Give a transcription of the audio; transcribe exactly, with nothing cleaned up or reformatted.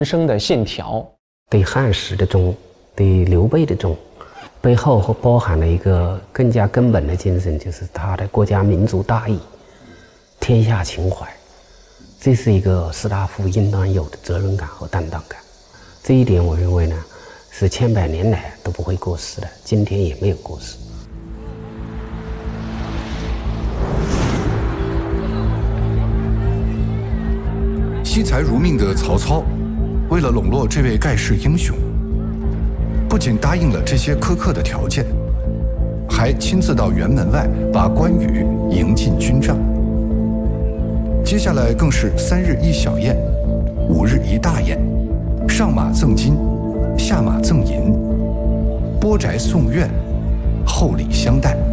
人生的信条。 对汉室的忠，对刘备的忠，背后和包含了一个更加根本的精神，就是他的国家民族大义、天下情怀。这是一个士大夫应当有的责任感和担当感。这一点，我认为呢，是千百年来都不会过时的，今天也没有过时。 惜才如命的曹操，为了笼络这位盖世英雄，不仅答应了这些苛刻的条件，还亲自到辕门外把关羽迎进军帐。接下来更是三日一小宴，五日一大宴，上马赠金，下马赠银，拨宅送院，厚礼相待。